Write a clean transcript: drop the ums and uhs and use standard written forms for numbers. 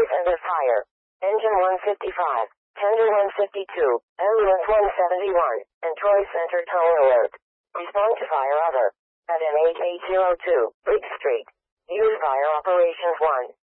under fire. Engine 155, Tender 152, Ambulance 171, and Troy Center tone alert. Respond to fire other. At MH802, Bridge Street. Use fire operations 1.